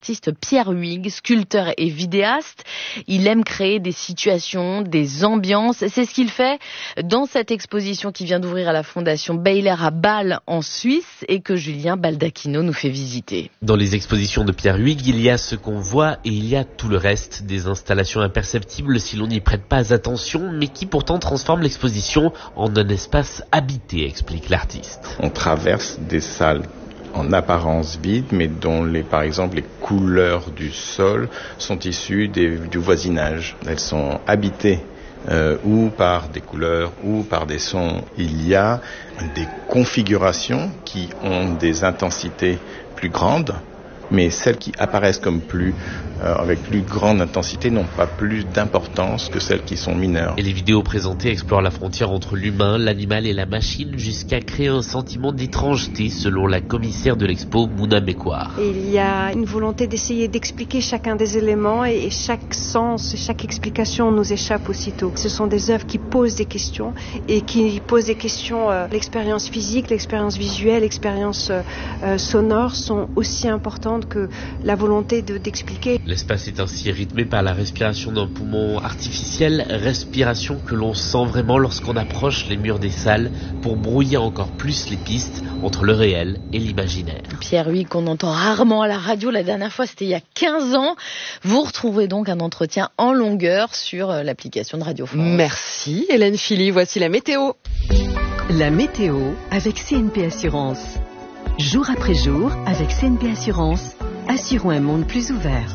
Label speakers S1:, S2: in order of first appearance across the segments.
S1: L'artiste Pierre Huyghe, sculpteur et vidéaste, il aime créer des situations, des ambiances. C'est ce qu'il fait dans cette exposition qui vient d'ouvrir à la Fondation Bayler à Bâle en Suisse et que Julien Baldacchino nous fait visiter.
S2: Dans les expositions de Pierre Huyghe, il y a ce qu'on voit et il y a tout le reste, des installations imperceptibles si l'on n'y prête pas attention, mais qui pourtant transforment l'exposition en un espace habité, explique l'artiste.
S3: On traverse des salles en apparence vide, mais dont par exemple les couleurs du sol sont issues du voisinage. Elles sont habitées ou par des couleurs ou par des sons. Il y a des configurations qui ont des intensités plus grandes, mais celles qui apparaissent comme avec plus grande intensité n'ont pas plus d'importance que celles qui sont mineures.
S2: Et les vidéos présentées explorent la frontière entre l'humain, l'animal et la machine jusqu'à créer un sentiment d'étrangeté selon la commissaire de l'expo, Mouna Mekwar.
S4: Il y a une volonté d'essayer d'expliquer chacun des éléments et chaque sens, chaque explication nous échappe aussitôt. Ce sont des œuvres qui posent des questions et qui posent des questions. L'expérience physique, l'expérience visuelle, l'expérience sonore sont aussi importantes que la volonté d'expliquer.
S2: L'espace est ainsi rythmé par la respiration d'un poumon artificiel, respiration que l'on sent vraiment lorsqu'on approche les murs des salles pour brouiller encore plus les pistes entre le réel et l'imaginaire.
S1: Pierre Huyghe, qu'on entend rarement à la radio, la dernière fois c'était il y a 15 ans. Vous retrouvez donc un entretien en longueur sur l'application de Radio France.
S5: Merci Hélène Philly, voici la météo.
S6: La météo avec CNP Assurance. Jour après jour, avec CNP Assurance, assurons un monde plus ouvert.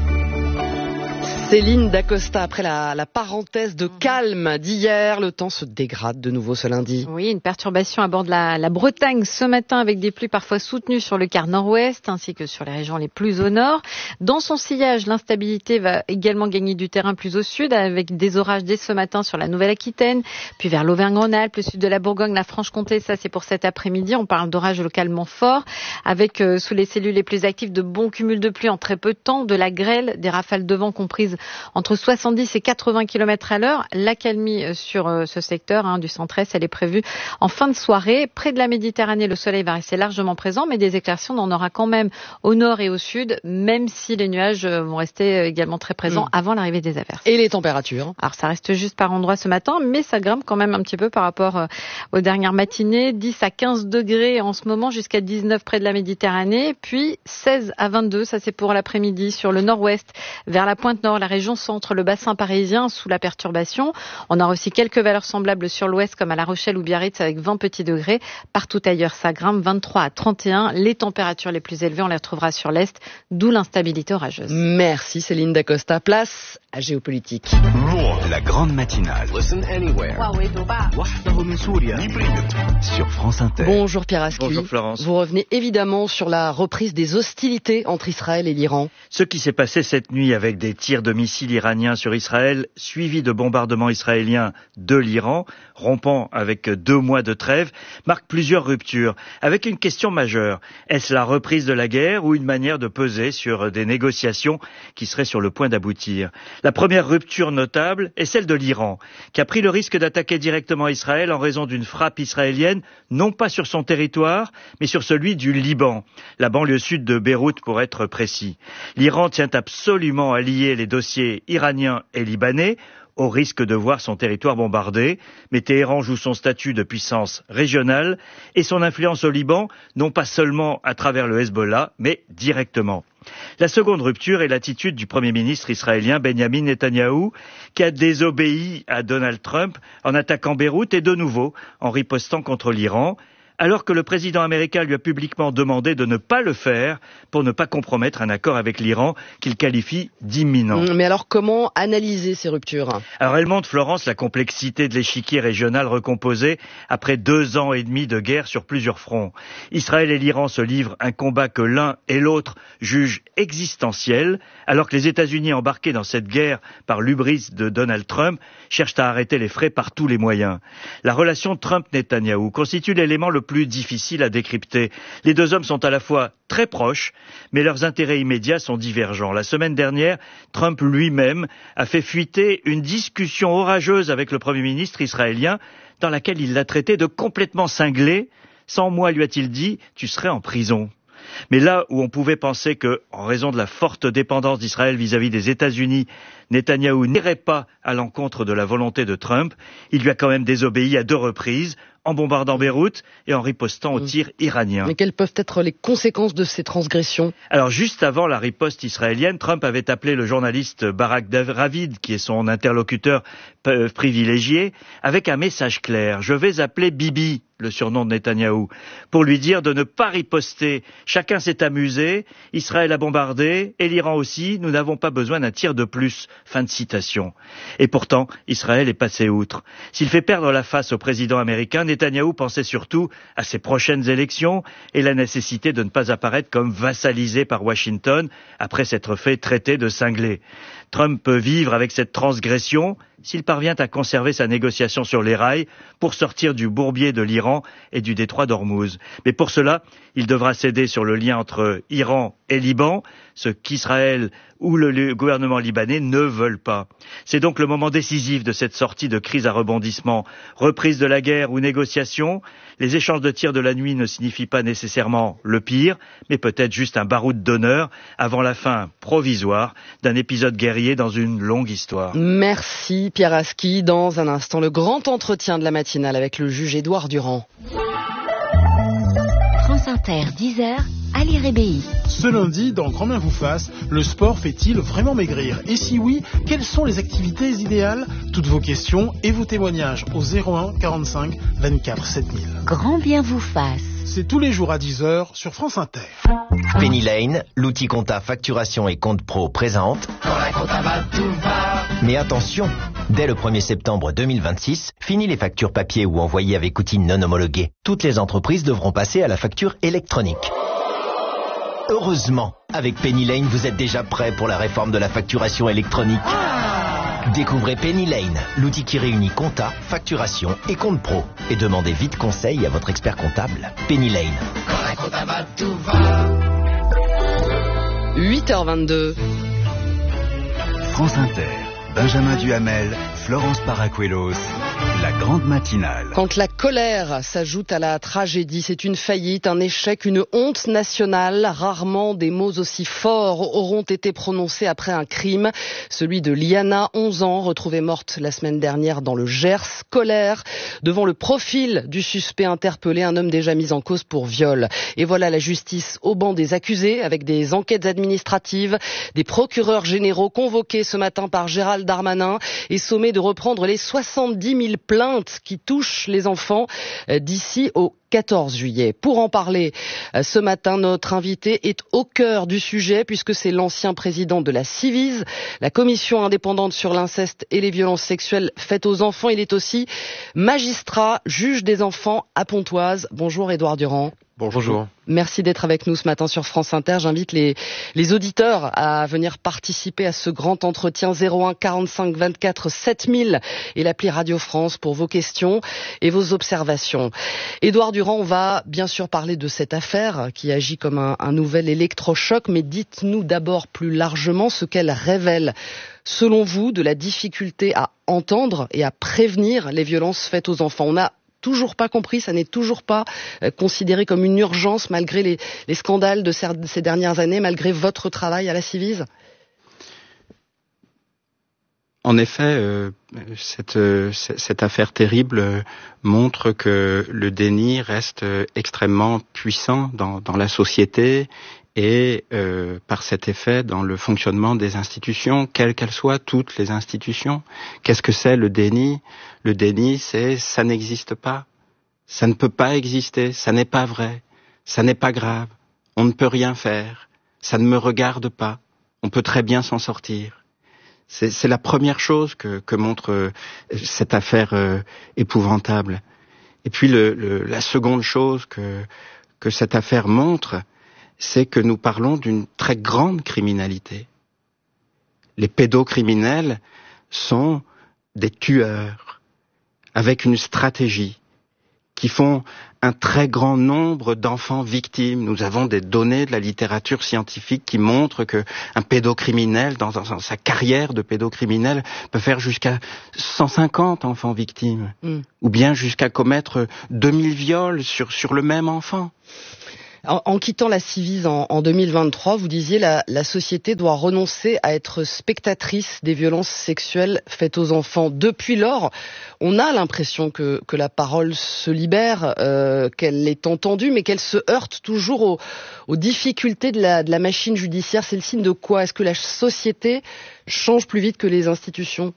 S5: Céline Dacosta, après la parenthèse de calme d'hier, le temps se dégrade de nouveau ce lundi.
S7: Oui, une perturbation aborde la Bretagne ce matin avec des pluies parfois soutenues sur le quart nord-ouest ainsi que sur les régions les plus au nord. Dans son sillage, l'instabilité va également gagner du terrain plus au sud avec des orages dès ce matin sur la Nouvelle-Aquitaine, puis vers l'Auvergne-Rhône-Alpes, le sud de la Bourgogne, la Franche-Comté. Ça, c'est pour cet après-midi. On parle d'orages localement forts avec sous les cellules les plus actives de bons cumuls de pluie en très peu de temps, de la grêle, des rafales de vent comprises entre 70 et 80 km à l'heure. L'accalmie sur ce secteur du centre-est, elle est prévue en fin de soirée. Près de la Méditerranée, le soleil va rester largement présent, mais des éclaircies, on en aura quand même au nord et au sud, même si les nuages vont rester également très présents avant l'arrivée des averses.
S5: Et les températures?
S7: Alors ça reste juste par endroits ce matin, mais ça grimpe quand même un petit peu par rapport aux dernières matinées. 10 à 15 degrés en ce moment, jusqu'à 19 près de la Méditerranée, puis 16 à 22, ça c'est pour l'après-midi, sur le nord-ouest, vers la pointe nord, la région centre, le bassin parisien sous la perturbation. On a aussi quelques valeurs semblables sur l'ouest comme à La Rochelle ou Biarritz avec 20 petits degrés. Partout ailleurs, ça grimpe, 23 à 31. Les températures les plus élevées, on les retrouvera sur l'est, d'où l'instabilité orageuse.
S5: Merci Céline Dacosta. Place à Géopolitique.
S8: La grande matinale. Listen anywhere. Sur France Inter.
S5: Bonjour Pierre Asqui.
S9: Bonjour Florence.
S5: Vous revenez évidemment sur la reprise des hostilités entre Israël et l'Iran.
S9: Ce qui s'est passé cette nuit avec des tirs de missiles iraniens sur Israël, suivis de bombardements israéliens de l'Iran, rompant avec 2 mois de trêve, marque plusieurs ruptures, avec une question majeure. Est-ce la reprise de la guerre ou une manière de peser sur des négociations qui seraient sur le point d'aboutir? La première rupture notable est celle de l'Iran, qui a pris le risque d'attaquer directement Israël en raison d'une frappe israélienne, non pas sur son territoire, mais sur celui du Liban, la banlieue sud de Beyrouth pour être précis. L'Iran tient absolument à lier les dossiers iraniens et libanais, au risque de voir son territoire bombardé, mais Téhéran joue son statut de puissance régionale et son influence au Liban, non pas seulement à travers le Hezbollah, mais directement. La seconde rupture est l'attitude du Premier ministre israélien Benjamin Netanyahou, qui a désobéi à Donald Trump en attaquant Beyrouth et de nouveau en ripostant contre l'Iran, alors que le président américain lui a publiquement demandé de ne pas le faire pour ne pas compromettre un accord avec l'Iran qu'il qualifie d'imminent.
S5: Mais alors comment analyser ces ruptures?
S9: Alors elle montre, Florence, la complexité de l'échiquier régional recomposé après 2 ans et demi de guerre sur plusieurs fronts. Israël et l'Iran se livrent un combat que l'un et l'autre jugent existentiel, alors que les États-Unis embarqués dans cette guerre par l'hubris de Donald Trump cherchent à arrêter les frais par tous les moyens. La relation Trump-Netanyahou constitue l'élément le plus difficile à décrypter. Les 2 hommes sont à la fois très proches, mais leurs intérêts immédiats sont divergents. La semaine dernière, Trump lui-même a fait fuiter une discussion orageuse avec le Premier ministre israélien dans laquelle il l'a traité de complètement cinglé. « Sans moi, lui a-t-il dit, tu serais en prison ». Mais là où on pouvait penser que, en raison de la forte dépendance d'Israël vis-à-vis des États-Unis, Netanyahou n'irait pas à l'encontre de la volonté de Trump, il lui a quand même désobéi à 2 reprises, en bombardant Beyrouth et en ripostant aux tirs iraniens.
S5: Mais quelles peuvent être les conséquences de ces transgressions?
S9: Alors, juste avant la riposte israélienne, Trump avait appelé le journaliste Barak Ravid, qui est son interlocuteur privilégié, avec un message clair. Je vais appeler Bibi, le surnom de Netanyahou, pour lui dire de ne pas riposter. Chacun s'est amusé, Israël a bombardé, et l'Iran aussi, nous n'avons pas besoin d'un tir de plus. Fin de citation. Et pourtant, Israël est passé outre. S'il fait perdre la face au président américain, Netanyahou pensait surtout à ses prochaines élections et la nécessité de ne pas apparaître comme vassalisé par Washington après s'être fait traiter de cinglé. Trump peut vivre avec cette transgression s'il parvient à conserver sa négociation sur les rails pour sortir du bourbier de l'Iran et du détroit d'Ormuz. Mais pour cela, il devra céder sur le lien entre Iran et Liban, ce qu'Israël ou le gouvernement libanais ne veulent pas. C'est donc le moment décisif de cette sortie de crise à rebondissement. Reprise de la guerre ou négociation, les échanges de tirs de la nuit ne signifient pas nécessairement le pire, mais peut-être juste un baroud d'honneur avant la fin provisoire d'un épisode guerrier dans une longue histoire.
S5: Merci Pierre Aski. Dans un instant, le grand entretien de la matinale avec le juge Édouard Durand.
S10: France Inter, 10h, Ali Rébéi.
S11: Ce lundi, dans Grand Bien vous fasse, le sport fait-il vraiment maigrir? Et si oui, quelles sont les activités idéales? Toutes vos questions et vos témoignages au 01 45 24 7000.
S10: Grand Bien vous fasse.
S11: C'est tous les jours à 10h sur France Inter.
S12: Penny Lane, l'outil compta facturation et compte pro présente. Quand la compta va, tout va. Mais attention, dès le 1er septembre 2026, fini les factures papier ou envoyées avec outils non homologués. Toutes les entreprises devront passer à la facture électronique. Heureusement, avec Penny Lane, vous êtes déjà prêt pour la réforme de la facturation électronique. Découvrez Penny Lane, l'outil qui réunit compta, facturation et compte pro. Et demandez vite conseil à votre expert comptable. Penny Lane. Quand la compta va, tout va.
S5: 8h22.
S8: France Inter, Benjamin Duhamel, Florence Paracuelos, la grande matinale.
S5: Quand la colère s'ajoute à la tragédie, c'est une faillite, un échec, une honte nationale. Rarement des mots aussi forts auront été prononcés après un crime. Celui de Liana, 11 ans, retrouvée morte la semaine dernière dans le Gers. Colère devant le profil du suspect interpellé, un homme déjà mis en cause pour viol. Et voilà la justice au banc des accusés, avec des enquêtes administratives, des procureurs généraux convoqués ce matin par Gérald Darmanin et sommés de reprendre les 70 000 plaintes qui touchent les enfants d'ici au 14 juillet. Pour en parler ce matin, notre invité est au cœur du sujet puisque c'est l'ancien président de la Ciivise, la commission indépendante sur l'inceste et les violences sexuelles faites aux enfants. Il est aussi magistrat, juge des enfants à Pontoise. Bonjour Édouard Durand.
S13: Bonjour.
S5: Merci d'être avec nous ce matin sur France Inter. J'invite les auditeurs à venir participer à ce grand entretien 01 45 24 7000 et l'appli Radio France pour vos questions et vos observations. Édouard Durand, on va bien sûr parler de cette affaire qui agit comme un nouvel électrochoc, mais dites-nous d'abord plus largement ce qu'elle révèle, selon vous, de la difficulté à entendre et à prévenir les violences faites aux enfants. On n'a toujours pas compris, ça n'est toujours pas considéré comme une urgence malgré les scandales de ces dernières années, malgré votre travail à la Ciivise?
S13: En effet, cette affaire terrible montre que le déni reste extrêmement puissant dans la société et par cet effet dans le fonctionnement des institutions, quelles qu'elles soient, toutes les institutions. Qu'est-ce que c'est le déni? Le déni, c'est ça n'existe pas, ça ne peut pas exister, ça n'est pas vrai, ça n'est pas grave, on ne peut rien faire, ça ne me regarde pas, on peut très bien s'en sortir. C'est la première chose que montre cette affaire épouvantable. Et puis la seconde chose que cette affaire montre, c'est que nous parlons d'une très grande criminalité. Les pédocriminels sont des tueurs avec une stratégie qui font un très grand nombre d'enfants victimes. Nous avons des données de la littérature scientifique qui montrent qu'un pédocriminel, dans sa carrière de pédocriminel, peut faire jusqu'à 150 enfants victimes, ou bien jusqu'à commettre 2000 viols sur le même enfant.
S5: En quittant la Civise en 2023, vous disiez la société doit renoncer à être spectatrice des violences sexuelles faites aux enfants. Depuis lors, on a l'impression que la parole se libère, qu'elle est entendue, mais qu'elle se heurte toujours aux difficultés de la machine judiciaire. C'est le signe de quoi? Est-ce que la société change plus vite que les institutions?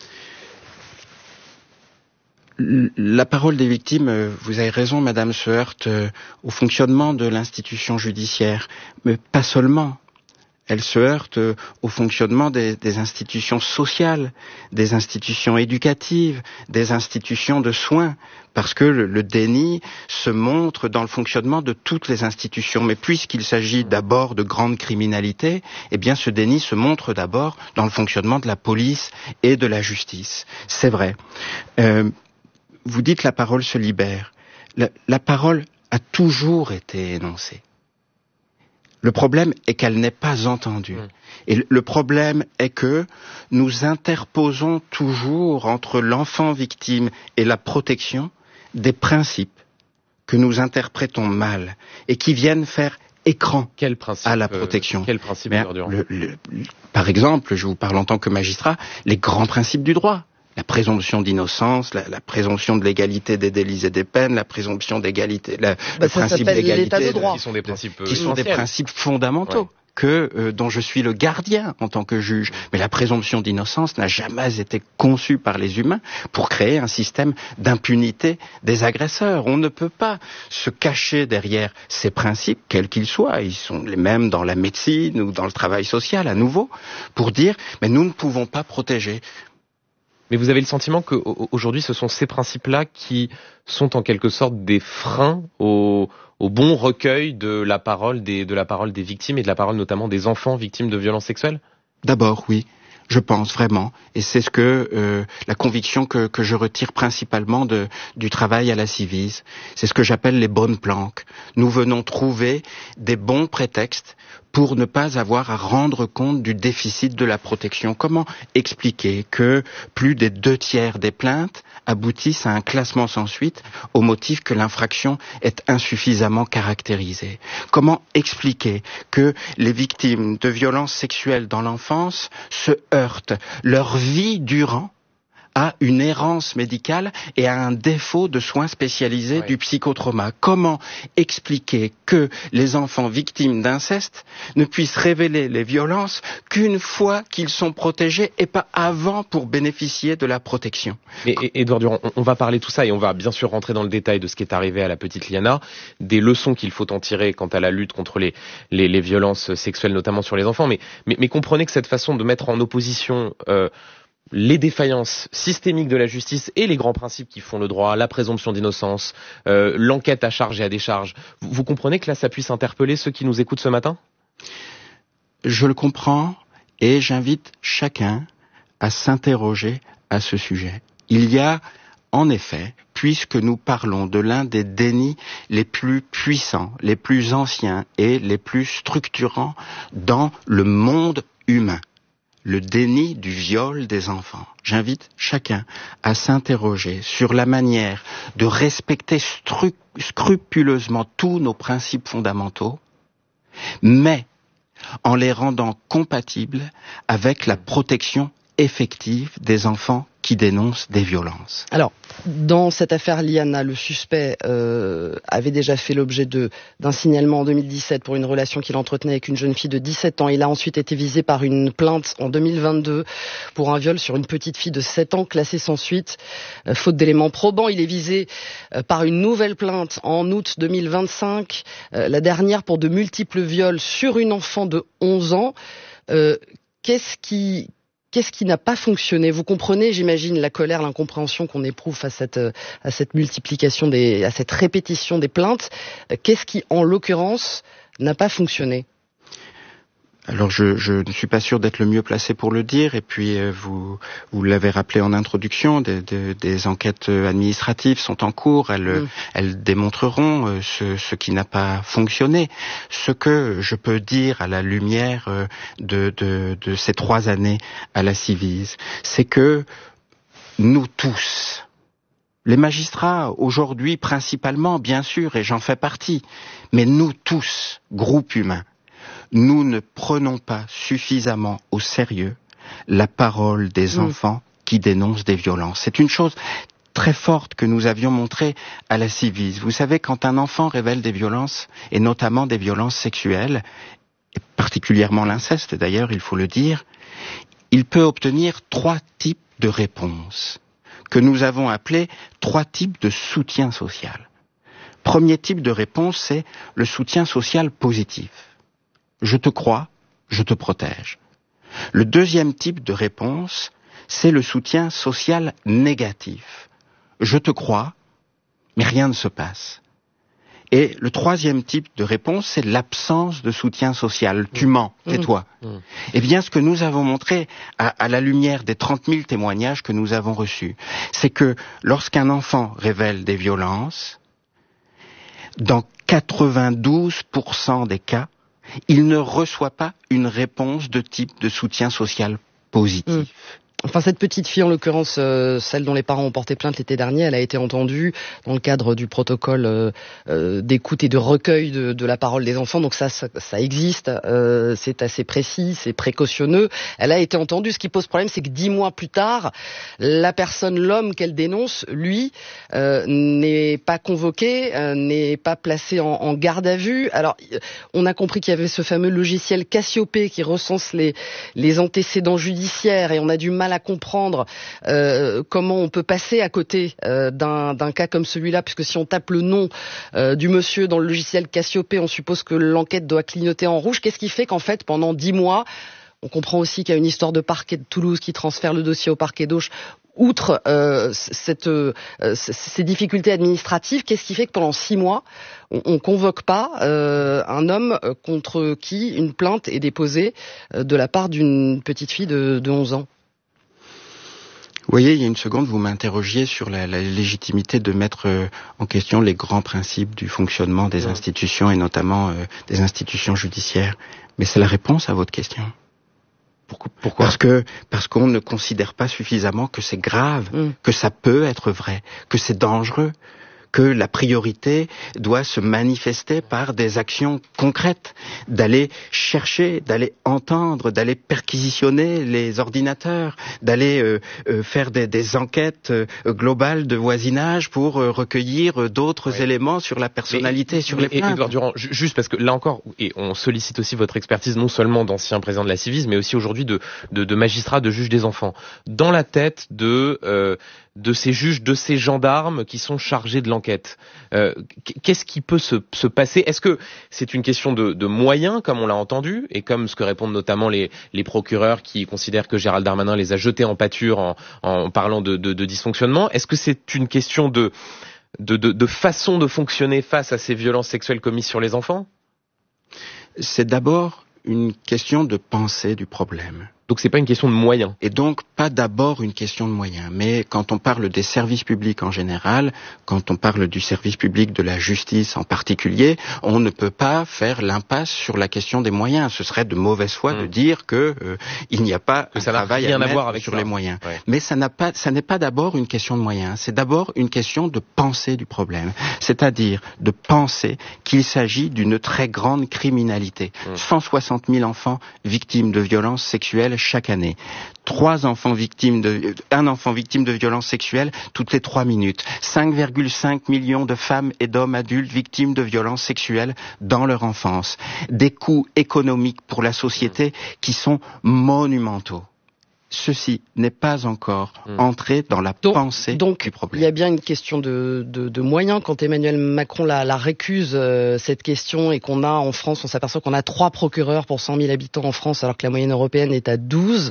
S13: La parole des victimes, vous avez raison, madame, se heurte au fonctionnement de l'institution judiciaire, mais pas seulement. Elle se heurte au fonctionnement des institutions sociales, des institutions éducatives, des institutions de soins, parce que le déni se montre dans le fonctionnement de toutes les institutions. Mais puisqu'il s'agit d'abord de grande criminalité, eh bien ce déni se montre d'abord dans le fonctionnement de la police et de la justice. C'est vrai. Vous dites la parole se libère. La parole a toujours été énoncée. Le problème est qu'elle n'est pas entendue. Et le problème est que nous interposons toujours entre l'enfant victime et la protection des principes que nous interprétons mal et qui viennent faire écran à la protection.
S14: Quel principe
S13: par exemple, je vous parle en tant que magistrat, les grands principes du droit. La présomption d'innocence, la présomption de l'égalité des délits et des peines, la présomption d'égalité, le principe d'égalité,
S14: de droit, qui sont des
S13: principes fondamentaux. Dont je suis le gardien en tant que juge. Mais la présomption d'innocence n'a jamais été conçue par les humains pour créer un système d'impunité des agresseurs. On ne peut pas se cacher derrière ces principes, quels qu'ils soient. Ils sont les mêmes dans la médecine ou dans le travail social, à nouveau, pour dire, mais nous ne pouvons pas protéger.
S14: Mais vous avez le sentiment qu'aujourd'hui, ce sont ces principes-là qui sont en quelque sorte des freins au bon recueil de la parole des victimes et de la parole notamment des enfants victimes de violences sexuelles?
S13: D'abord, oui. Je pense vraiment, et c'est ce que la conviction que je retire principalement du travail à la Civise, c'est ce que j'appelle les bonnes planques. Nous venons trouver des bons prétextes pour ne pas avoir à rendre compte du déficit de la protection. Comment expliquer que plus des 2/3 des plaintes aboutissent à un classement sans suite au motif que l'infraction est insuffisamment caractérisée? Comment expliquer que les victimes de violences sexuelles dans l'enfance se heurtent leur vie durant à une errance médicale et à un défaut de soins spécialisés du psychotrauma? Comment expliquer que les enfants victimes d'inceste ne puissent révéler les violences qu'une fois qu'ils sont protégés et pas avant pour bénéficier de la protection?
S14: Mais Édouard Durand, on va parler de tout ça et on va bien sûr rentrer dans le détail de ce qui est arrivé à la petite Liana, des leçons qu'il faut en tirer quant à la lutte contre les violences sexuelles, notamment sur les enfants. Mais comprenez que cette façon de mettre en opposition les défaillances systémiques de la justice et les grands principes qui font le droit, la présomption d'innocence, l'enquête à charge et à décharge. Vous comprenez que là, ça puisse interpeller ceux qui nous écoutent ce matin?
S13: Je le comprends et j'invite chacun à s'interroger à ce sujet. Il y a, en effet, puisque nous parlons de l'un des dénis les plus puissants, les plus anciens et les plus structurants dans le monde humain, le déni du viol des enfants. J'invite chacun à s'interroger sur la manière de respecter scrupuleusement tous nos principes fondamentaux, mais en les rendant compatibles avec la protection effective des enfants qui dénoncent des violences.
S5: Alors, dans cette affaire Liana, le suspect avait déjà fait l'objet d'un signalement en 2017 pour une relation qu'il entretenait avec une jeune fille de 17 ans. Il a ensuite été visé par une plainte en 2022 pour un viol sur une petite fille de 7 ans classée sans suite. Faute d'éléments probants, il est visé par une nouvelle plainte en août 2025, la dernière pour de multiples viols sur une enfant de 11 ans. Qu'est-ce qui n'a pas fonctionné? Vous comprenez, j'imagine, la colère, l'incompréhension qu'on éprouve à cette multiplication, à cette répétition des plaintes. Qu'est-ce qui, en l'occurrence, n'a pas fonctionné?
S13: Alors je ne suis pas sûr d'être le mieux placé pour le dire, et puis vous l'avez rappelé en introduction, des enquêtes administratives sont en cours, elles démontreront ce qui n'a pas fonctionné. Ce que je peux dire à la lumière de ces 3 années à la Civise, c'est que nous tous, Les magistrats, aujourd'hui, principalement, bien sûr, et j'en fais partie, mais nous tous, groupe humain, nous ne prenons pas suffisamment au sérieux la parole des enfants qui dénoncent des violences. C'est une chose très forte que nous avions montrée à la Civis. Vous savez, quand un enfant révèle des violences, et notamment des violences sexuelles, et particulièrement l'inceste d'ailleurs, il faut le dire, il peut obtenir 3 types de réponses que nous avons appelés 3 types de soutien social. Premier type de réponse, c'est le soutien social positif. Je te crois, je te protège. Le deuxième type de réponse, c'est le soutien social négatif. Je te crois, mais rien ne se passe. Et le troisième type de réponse, c'est l'absence de soutien social. Tu mens, tais-toi. Eh bien, ce que nous avons montré à la lumière des 30 000 témoignages que nous avons reçus, c'est que lorsqu'un enfant révèle des violences, dans 92% des cas, il ne reçoit pas une réponse de type de soutien social positif.
S5: Enfin, cette petite fille, en l'occurrence, celle dont les parents ont porté plainte l'été dernier, elle a été entendue dans le cadre du protocole d'écoute et de recueil de la parole des enfants. Donc ça existe, c'est assez précis, c'est précautionneux. Elle a été entendue. Ce qui pose problème, c'est que 10 mois plus tard, la personne, l'homme qu'elle dénonce, lui, n'est pas convoqué, n'est pas placé en garde à vue. Alors, on a compris qu'il y avait ce fameux logiciel Cassiopée qui recense les antécédents judiciaires, et on a du mal à comprendre comment on peut passer à côté d'un cas comme celui-là, puisque si on tape le nom du monsieur dans le logiciel Cassiopée, on suppose que l'enquête doit clignoter en rouge. Qu'est-ce qui fait qu'en fait, pendant 10 mois, on comprend aussi qu'il y a une histoire de parquet de Toulouse qui transfère le dossier au parquet d'Auch. Outre ces difficultés administratives, qu'est-ce qui fait que pendant 6 mois, on convoque pas un homme contre qui une plainte est déposée de la part d'une petite fille de 11 ans?
S13: Vous voyez, il y a une seconde, vous m'interrogiez sur la légitimité de mettre en question les grands principes du fonctionnement des institutions, et notamment des institutions judiciaires. Mais c'est la réponse à votre question. Pourquoi ? Parce qu'on ne considère pas suffisamment que c'est grave, que ça peut être vrai, que c'est dangereux, que la priorité doit se manifester par des actions concrètes, d'aller chercher, d'aller entendre, d'aller perquisitionner les ordinateurs, d'aller faire des enquêtes globales de voisinage pour recueillir d'autres éléments sur la personnalité, sur les plaintes.
S14: Édouard Durand, juste parce que là encore, et on sollicite aussi votre expertise, non seulement d'anciens présidents de la Civis, mais aussi aujourd'hui de magistrats, de juges des enfants. Dans la tête de ces juges, de ces gendarmes qui sont chargés de l'enquête. Qu'est-ce qui peut se passer ? Est-ce que c'est une question de moyens, comme on l'a entendu, et comme ce que répondent notamment les procureurs qui considèrent que Gérald Darmanin les a jetés en pâture en parlant de dysfonctionnement ? Est-ce que c'est une question de façon de fonctionner face à ces violences sexuelles commises sur les enfants ?
S13: C'est d'abord une question de pensée du problème.
S14: Donc c'est pas une question de moyens.
S13: Et donc pas d'abord une question de moyens. Mais quand on parle des services publics en général, quand on parle du service public de la justice en particulier, on ne peut pas faire l'impasse sur la question des moyens. Ce serait de mauvaise foi de dire que il n'y a pas un travail à mettre sur les moyens. Ouais. Mais ça n'est pas d'abord une question de moyens. C'est d'abord une question de pensée du problème. C'est-à-dire de penser qu'il s'agit d'une très grande criminalité. 160 000 enfants victimes de violences sexuelles chaque année. Un enfant victime de violences sexuelles toutes les 3 minutes. 5,5 millions de femmes et d'hommes adultes victimes de violences sexuelles dans leur enfance. Des coûts économiques pour la société qui sont monumentaux. Ceci n'est pas encore entré dans la pensée du problème.
S5: Il y a bien une question de moyens. Quand Emmanuel Macron la récuse, cette question, et qu'on a en France, on s'aperçoit qu'on a 3 procureurs pour 100 000 habitants en France, alors que la moyenne européenne est à 12.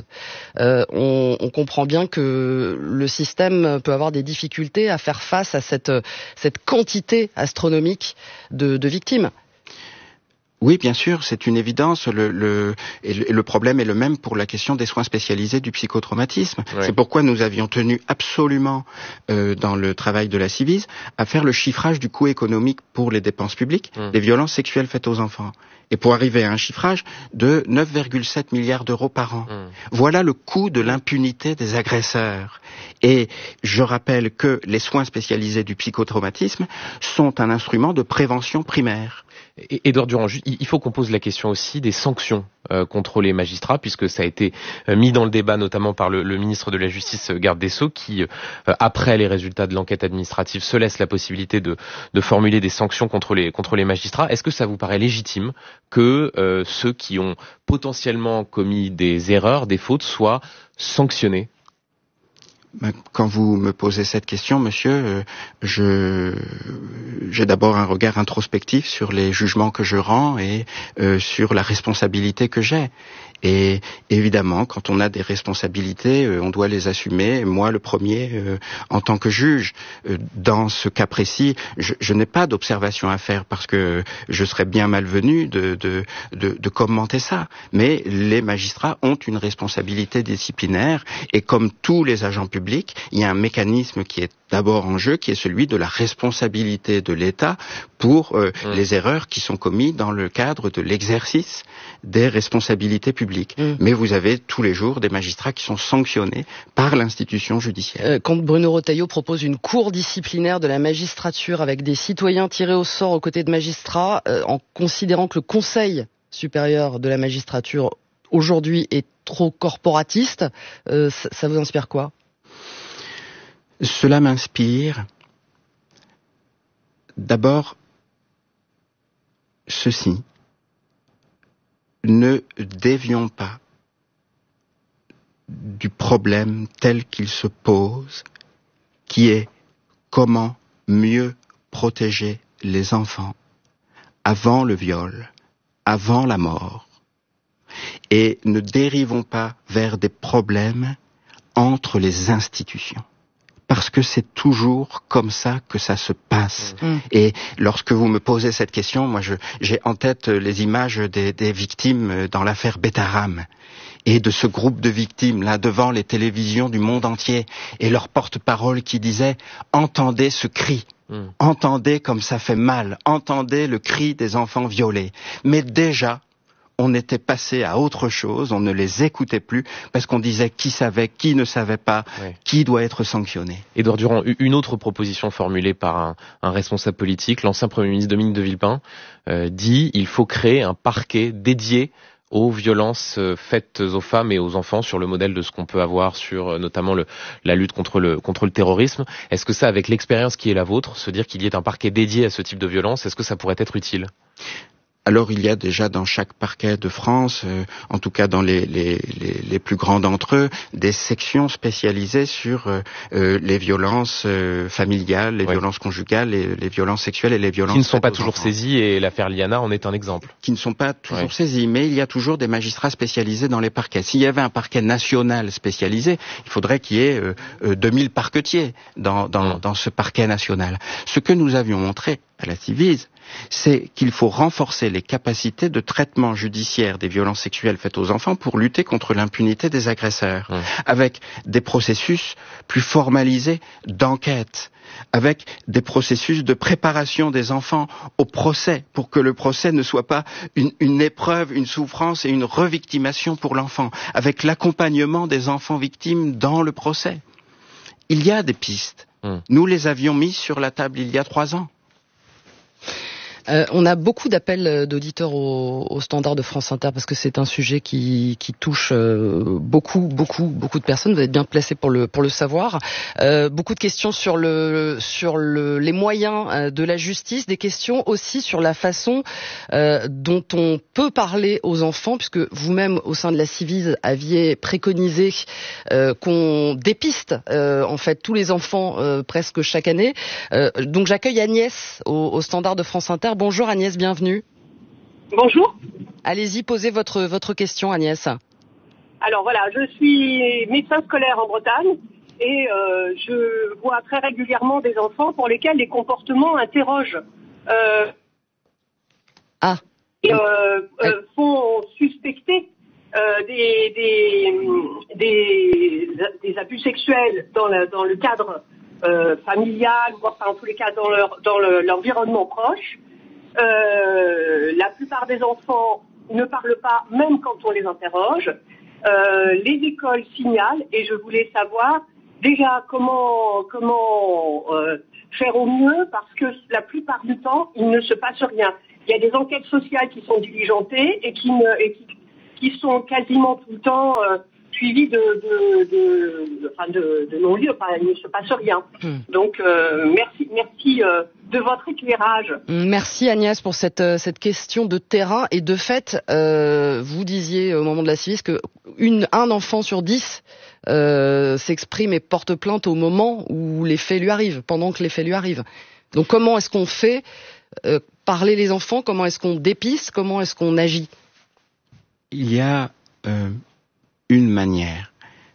S5: On comprend bien que le système peut avoir des difficultés à faire face à cette quantité astronomique de victimes.
S13: Oui, bien sûr, c'est une évidence. Le problème est le même pour la question des soins spécialisés du psychotraumatisme. Ouais. C'est pourquoi nous avions tenu absolument, dans le travail de la Ciivise, à faire le chiffrage du coût économique pour les dépenses publiques des violences sexuelles faites aux enfants. Et pour arriver à un chiffrage de 9,7 milliards d'euros par an. Voilà le coût de l'impunité des agresseurs. Et je rappelle que les soins spécialisés du psychotraumatisme sont un instrument de prévention primaire.
S14: Édouard Durand, il faut qu'on pose la question aussi des sanctions contre les magistrats, puisque ça a été mis dans le débat notamment par le ministre de la Justice, garde des Sceaux, qui, après les résultats de l'enquête administrative, se laisse la possibilité de formuler des sanctions contre les magistrats. Est-ce que ça vous paraît légitime que ceux qui ont potentiellement commis des erreurs, des fautes, soient sanctionnés ?
S13: Quand vous me posez cette question, monsieur, j'ai d'abord un regard introspectif sur les jugements que je rends et sur la responsabilité que j'ai. Et évidemment, quand on a des responsabilités, on doit les assumer. Moi, le premier, en tant que juge, dans ce cas précis, je n'ai pas d'observation à faire parce que je serais bien malvenu de commenter ça. Mais les magistrats ont une responsabilité disciplinaire et comme tous les agents publics, il y a un mécanisme qui est d'abord en jeu, qui est celui de la responsabilité de l'État pour les erreurs qui sont commises dans le cadre de l'exercice des responsabilités publiques. Mais vous avez tous les jours des magistrats qui sont sanctionnés par l'institution judiciaire.
S5: Quand Bruno Retailleau propose une cour disciplinaire de la magistrature avec des citoyens tirés au sort aux côtés de magistrats, en considérant que le Conseil supérieur de la magistrature aujourd'hui est trop corporatiste, ça vous inspire quoi ?
S13: Cela m'inspire d'abord ceci. Ne dévions pas du problème tel qu'il se pose, qui est comment mieux protéger les enfants avant le viol, avant la mort. Et ne dérivons pas vers des problèmes entre les institutions. Parce que c'est toujours comme ça que ça se passe. Et lorsque vous me posez cette question, moi j'ai en tête les images des victimes dans l'affaire Betaram. Et de ce groupe de victimes là devant les télévisions du monde entier et leur porte-parole qui disait « Entendez ce cri, entendez comme ça fait mal, entendez le cri des enfants violés ». Mais déjà, on était passé à autre chose, on ne les écoutait plus, parce qu'on disait qui savait, qui ne savait pas, qui doit être sanctionné.
S14: Édouard Durand, une autre proposition formulée par un responsable politique, l'ancien Premier ministre Dominique de Villepin, dit il faut créer un parquet dédié aux violences faites aux femmes et aux enfants sur le modèle de ce qu'on peut avoir sur notamment la lutte contre le terrorisme. Est-ce que ça, avec l'expérience qui est la vôtre, se dire qu'il y ait un parquet dédié à ce type de violence, est-ce que ça pourrait être utile ?
S13: Alors il y a déjà dans chaque parquet de France, en tout cas dans les plus grands d'entre eux, des sections spécialisées sur les violences familiales, les violences conjugales, les violences sexuelles et les violences
S14: qui ne sont pas toujours saisies, et l'affaire Liana en est un exemple.
S13: Qui ne sont pas toujours saisies, mais il y a toujours des magistrats spécialisés dans les parquets. S'il y avait un parquet national spécialisé, il faudrait qu'il y ait 2000 parquetiers dans ce parquet national. Ce que nous avions montré à la Ciivise, c'est qu'il faut renforcer les capacités de traitement judiciaire des violences sexuelles faites aux enfants pour lutter contre l'impunité des agresseurs, avec des processus plus formalisés d'enquête, avec des processus de préparation des enfants au procès, pour que le procès ne soit pas une épreuve, une souffrance et une revictimation pour l'enfant, avec l'accompagnement des enfants victimes dans le procès. Il y a des pistes. Nous les avions mises sur la table il y a 3 ans.
S5: On a beaucoup d'appels d'auditeurs au standard de France Inter parce que c'est un sujet qui touche beaucoup de personnes. Vous êtes bien placé pour le savoir. Beaucoup de questions sur les moyens de la justice, des questions aussi sur la façon dont on peut parler aux enfants, puisque vous-même au sein de la Ciivise aviez préconisé qu'on dépiste en fait tous les enfants presque chaque année. Donc j'accueille Agnès au standard de France Inter. Bonjour Agnès, bienvenue.
S15: Bonjour.
S5: Allez-y, posez votre question Agnès.
S15: Alors voilà, je suis médecin scolaire en Bretagne et je vois très régulièrement des enfants pour lesquels les comportements interrogent. font suspecter des abus sexuels dans le cadre familial, voire en tous les cas dans l'environnement proche. La plupart des enfants ne parlent pas, même quand on les interroge. Les écoles signalent, et je voulais savoir déjà comment faire au mieux, parce que la plupart du temps, il ne se passe rien. Il y a des enquêtes sociales qui sont diligentées et qui sont quasiment tout le temps suivies de non-lieu. Enfin, il ne se passe rien. Donc, merci de votre éclairage.
S5: Merci Agnès pour cette question de terrain. Et de fait, vous disiez au moment de la Civis que un enfant sur 10 s'exprime et porte plainte au moment où les faits lui arrivent, pendant que les faits lui arrivent. Donc comment est-ce qu'on fait parler les enfants? Comment est-ce qu'on dépiste? Comment est-ce qu'on agit?
S13: Il y a une manière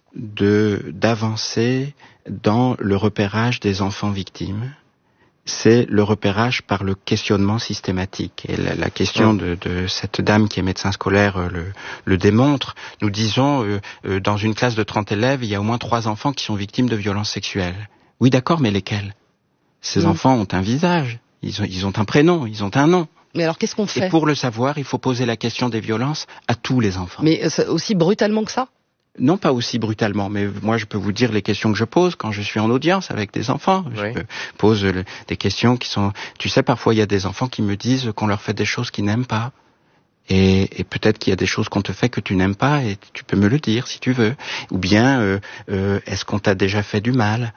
S13: d'avancer dans le repérage des enfants victimes, c'est le repérage par le questionnement systématique. Et la question de cette dame qui est médecin scolaire le démontre. Nous disons, dans une classe de 30 élèves, il y a au moins 3 enfants qui sont victimes de violences sexuelles. Oui, d'accord, mais lesquels? Ces enfants ont un visage, ils ont un prénom, ils ont un nom.
S5: Mais alors qu'est-ce qu'on fait?
S13: Et pour le savoir, il faut poser la question des violences à tous les enfants.
S5: Mais aussi brutalement que ça?
S13: Non, pas aussi brutalement, mais moi je peux vous dire les questions que je pose quand je suis en audience avec des enfants.
S14: Oui.
S13: Je pose des questions qui sont... Tu sais, parfois il y a des enfants qui me disent qu'on leur fait des choses qu'ils n'aiment pas. Et peut-être qu'il y a des choses qu'on te fait que tu n'aimes pas, et tu peux me le dire si tu veux. Ou bien, est-ce qu'on t'a déjà fait du mal?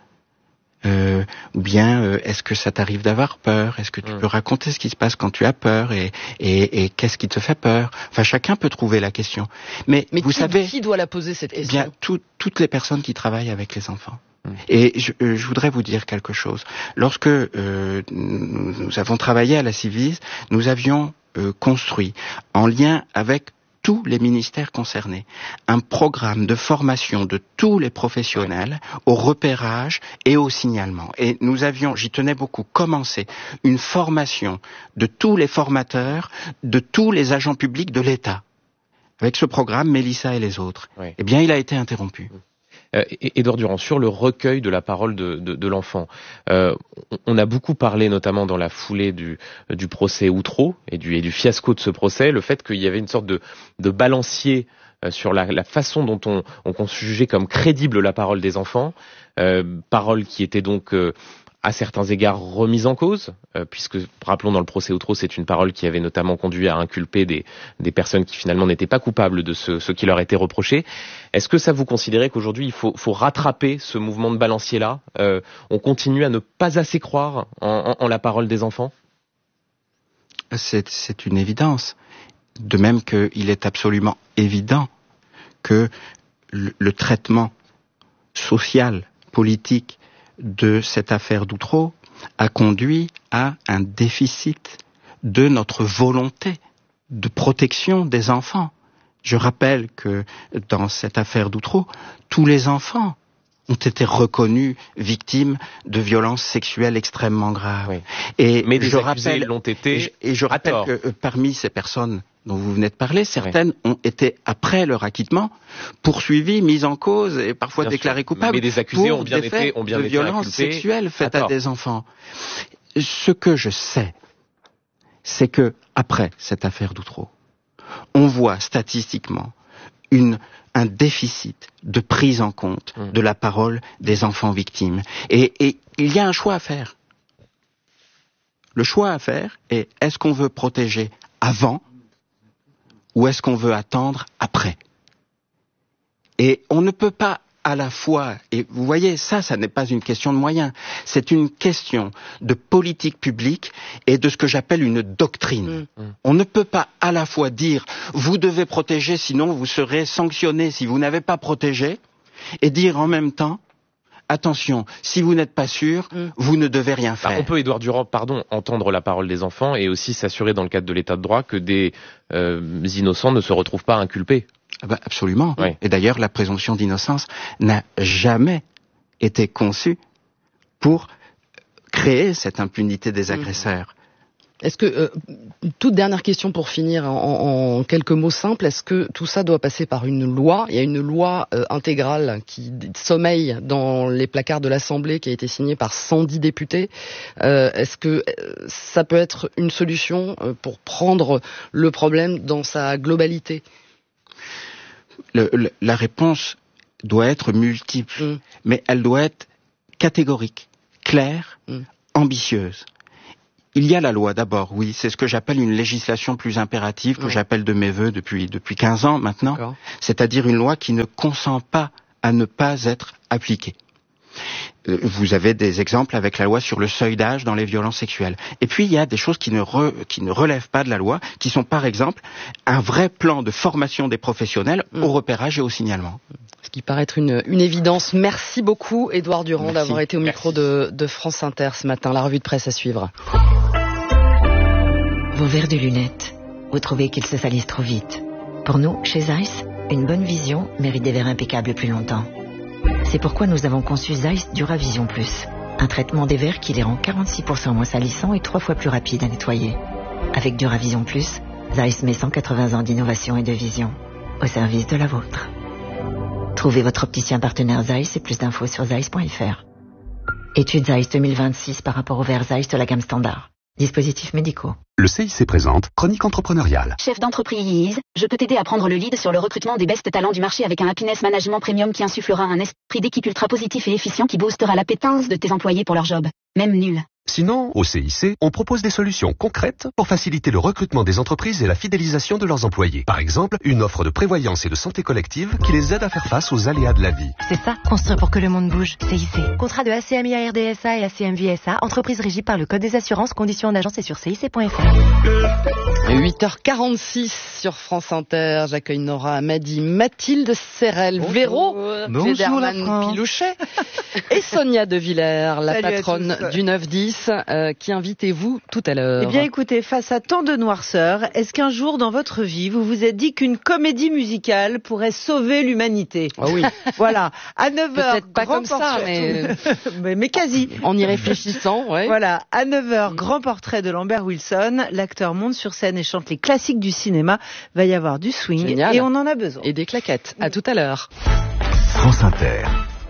S13: Ou bien est-ce que ça t'arrive d'avoir peur? Est-ce que tu peux raconter ce qui se passe quand tu as peur et qu'est-ce qui te fait peur? Enfin, chacun peut trouver la question. Mais vous savez,
S5: qui doit la poser cette question?
S13: Bien, toutes les personnes qui travaillent avec les enfants. Et je voudrais vous dire quelque chose. Lorsque nous avons travaillé à la Civis, nous avions construit, en lien avec tous les ministères concernés, un programme de formation de tous les professionnels au repérage et au signalement. Et nous avions, j'y tenais beaucoup, commencé une formation de tous les formateurs, de tous les agents publics de l'État. Avec ce programme, Mélissa et les autres. Eh bien, il a été interrompu.
S14: Édouard Durand, sur le recueil de la parole de l'enfant, on a beaucoup parlé, notamment dans la foulée du procès Outreau et du fiasco de ce procès, le fait qu'il y avait une sorte de balancier sur la façon dont on jugeait comme crédible la parole des enfants, parole qui était donc à certains égards remise en cause, puisque, rappelons, dans le procès Outreau, c'est une parole qui avait notamment conduit à inculper des personnes qui finalement n'étaient pas coupables de ce qui leur était reproché. Est-ce que ça vous considérez qu'aujourd'hui il faut rattraper ce mouvement de balancier-là? On continue à ne pas assez croire en la parole des enfants?
S13: C'est une évidence. De même qu'il est absolument évident que le traitement social, politique, de cette affaire d'Outreau a conduit à un déficit de notre volonté de protection des enfants. Je rappelle que dans cette affaire d'Outreau, tous les enfants ont été reconnus victimes de violences sexuelles extrêmement graves. Oui.
S14: Mais des accusés l'ont été.
S13: Et je rappelle que parmi ces personnes dont vous venez de parler, certaines ont été, après leur acquittement, poursuivies, mises en cause et parfois déclarées coupables.
S14: Mais des accusés
S13: pour
S14: ont bien été
S13: de violences sexuelles faites à des enfants. Ce que je sais, c'est que après cette affaire d'Outreau, on voit statistiquement un déficit de prise en compte de la parole des enfants victimes. Et il y a un choix à faire. Le choix à faire est, est-ce qu'on veut protéger avant ou est-ce qu'on veut attendre après? Et on ne peut pas à la fois, et vous voyez, ça n'est pas une question de moyens, c'est une question de politique publique et de ce que j'appelle une doctrine. On ne peut pas à la fois dire, vous devez protéger, sinon vous serez sanctionné si vous n'avez pas protégé, et dire en même temps, attention, si vous n'êtes pas sûr, vous ne devez rien faire.
S14: On peut, Édouard Durand, entendre la parole des enfants et aussi s'assurer dans le cadre de l'état de droit que des innocents ne se retrouvent pas inculpés.
S13: Absolument. Oui. Et d'ailleurs, la présomption d'innocence n'a jamais été conçue pour créer cette impunité des agresseurs.
S5: Est-ce que, toute dernière question pour finir en quelques mots simples, est-ce que tout ça doit passer par une loi ? Il y a une loi intégrale qui sommeille dans les placards de l'Assemblée qui a été signée par 110 députés. Est-ce que ça peut être une solution pour prendre le problème dans sa globalité ?
S13: La réponse doit être multiple, mais elle doit être catégorique, claire, ambitieuse. Il y a la loi d'abord, oui, c'est ce que j'appelle une législation plus impérative, que j'appelle de mes vœux depuis 15 ans maintenant, c'est-à-dire une loi qui ne consent pas à ne pas être appliquée. Vous avez des exemples avec la loi sur le seuil d'âge dans les violences sexuelles. Et puis il y a des choses qui ne relèvent pas de la loi, qui sont par exemple un vrai plan de formation des professionnels au repérage et au signalement.
S5: Ce qui paraît être une évidence. Merci beaucoup Édouard Durand d'avoir été au micro de France Inter ce matin. La revue de presse à suivre.
S16: Vos verres de lunettes, vous trouvez qu'ils se salissent trop vite. Pour nous, chez Zeiss, une bonne vision mérite des verres impeccables plus longtemps. C'est pourquoi nous avons conçu Zeiss Duravision Plus, un traitement des verres qui les rend 46% moins salissants et 3 fois plus rapides à nettoyer. Avec Duravision Plus, Zeiss met 180 ans d'innovation et de vision au service de la vôtre. Trouvez votre opticien partenaire Zeiss et plus d'infos sur zeiss.fr. Étude Zeiss 2026 par rapport aux verres Zeiss de la gamme standard. Dispositifs médicaux.
S17: Le CIC présente Chronique entrepreneuriale.
S18: Chef d'entreprise, je peux t'aider à prendre le lead sur le recrutement des best talents du marché avec un happiness management premium qui insufflera un esprit d'équipe ultra positif et efficient qui boostera l'appétence de tes employés pour leur job, même nul.
S17: Sinon, au CIC, on propose des solutions concrètes pour faciliter le recrutement des entreprises et la fidélisation de leurs employés. Par exemple, une offre de prévoyance et de santé collective qui les aide à faire face aux aléas de la vie.
S19: C'est ça, construire pour que le monde bouge. CIC. Contrat de ACMI RDSA et ACMVSA, entreprise régie par le Code des assurances, conditions en agence et sur cic.fr.
S5: 8h46 sur France Inter. J'accueille Nora Amadi, Mathilde Serrel, Véro, Pilouchet et Sonia De Villers, la patronne du 9-10. Qui invitez-vous tout à l'heure?
S20: Eh bien écoutez, face à tant de noirceur, est-ce qu'un jour dans votre vie, vous vous êtes dit qu'une comédie musicale pourrait sauver l'humanité?
S5: Ah oui.
S20: Voilà, à 9h.
S5: Peut-être pas comme ça,
S20: mais quasi.
S5: En y réfléchissant, ouais.
S20: Voilà, à 9h, grand portrait de Lambert Wilson. L'acteur monte sur scène et chante les classiques du cinéma. Va y avoir du swing. Génial. Et on en a besoin.
S5: Et des claquettes. À tout à l'heure.
S8: France Inter,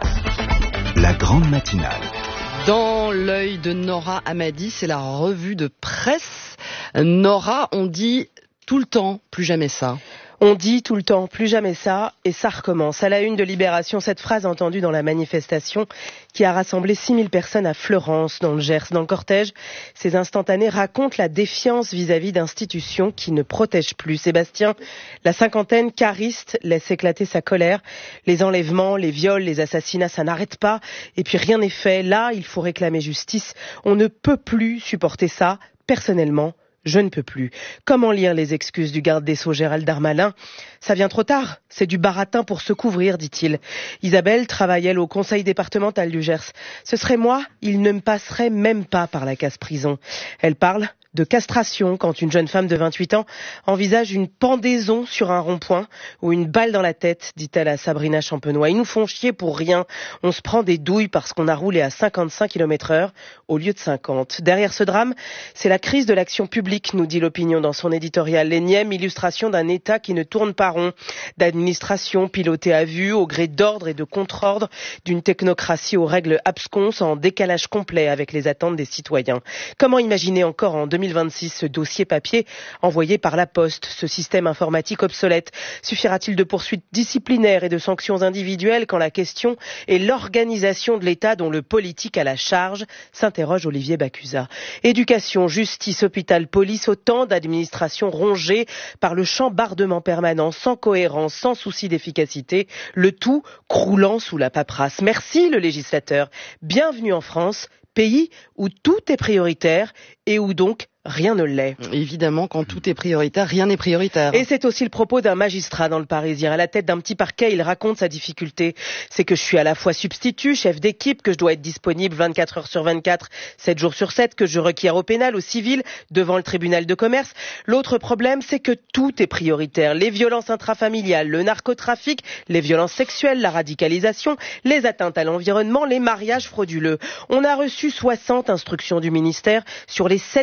S8: la grande matinale.
S5: Dans l'œil de Nora Amadi, c'est la revue de presse. Nora, on dit tout le temps, plus jamais ça.
S21: On dit tout le temps, plus jamais ça, et ça recommence. À la une de Libération, cette phrase entendue dans la manifestation qui a rassemblé 6000 personnes à Fleurance, dans le Gers. Dans le cortège, ces instantanés racontent la défiance vis-à-vis d'institutions qui ne protègent plus. Sébastien, la cinquantaine cariste, laisse éclater sa colère. Les enlèvements, les viols, les assassinats, ça n'arrête pas. Et puis rien n'est fait. Là, il faut réclamer justice. On ne peut plus supporter ça, personnellement. Je ne peux plus. Comment lire les excuses du garde des Sceaux Gérald Darmanin? Ça vient trop tard. C'est du baratin pour se couvrir, dit-il. Isabelle travaille, elle, au conseil départemental du Gers. Ce serait moi, il ne me passerait même pas par la case prison. Elle parle de castration quand une jeune femme de 28 ans envisage une pendaison sur un rond-point ou une balle dans la tête, dit-elle à Sabrina Champenois. Ils nous font chier pour rien. On se prend des douilles parce qu'on a roulé à 55 km/h au lieu de 50. Derrière ce drame, c'est la crise de l'action publique, nous dit l'Opinion dans son éditorial. L'énième illustration d'un État qui ne tourne pas rond, d'administration pilotée à vue au gré d'ordre et de contre-ordre, d'une technocratie aux règles absconses en décalage complet avec les attentes des citoyens. Comment imaginer encore en 2026 ce dossier papier envoyé par la Poste, ce système informatique obsolète? Suffira-t-il de poursuites disciplinaires et de sanctions individuelles quand la question est l'organisation de l'État dont le politique a la charge, s'interroge Olivier Bacusa. Éducation, justice, hôpital, police, autant d'administrations rongées par le chambardement permanent, sans cohérence, sans souci d'efficacité, le tout croulant sous la paperasse. Merci le législateur. Bienvenue en France, pays où tout est prioritaire et où donc rien ne l'est.
S5: Évidemment, quand tout est prioritaire, rien n'est prioritaire.
S21: Et c'est aussi le propos d'un magistrat dans le Parisien. À la tête d'un petit parquet, il raconte sa difficulté. C'est que je suis à la fois substitut, chef d'équipe, que je dois être disponible 24 heures sur 24, 7 jours sur 7, que je requiers au pénal, au civil, devant le tribunal de commerce. L'autre problème, c'est que tout est prioritaire. Les violences intrafamiliales, le narcotrafic, les violences sexuelles, la radicalisation, les atteintes à l'environnement, les mariages frauduleux. On a reçu 60 instructions du ministère sur les 7 derniers mois.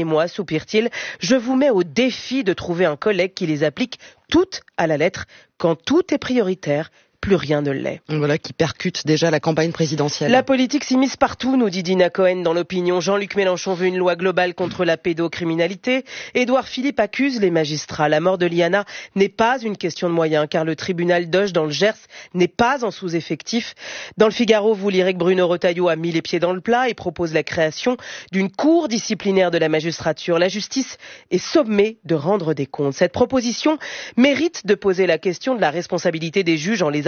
S21: moi, soupire-t-il, je vous mets au défi de trouver un collègue qui les applique toutes à la lettre. Quand tout est prioritaire, plus rien ne l'est.
S5: Voilà qui percute déjà la campagne présidentielle.
S21: La politique s'immisce partout, nous dit Dina Cohen dans l'Opinion. Jean-Luc Mélenchon veut une loi globale contre la pédocriminalité. Édouard Philippe accuse les magistrats. La mort de Liana n'est pas une question de moyens, car le tribunal d'Auch dans le Gers n'est pas en sous-effectif. Dans le Figaro, vous lirez que Bruno Retailleau a mis les pieds dans le plat et propose la création d'une cour disciplinaire de la magistrature. La justice est sommée de rendre des comptes. Cette proposition mérite de poser la question de la responsabilité des juges en les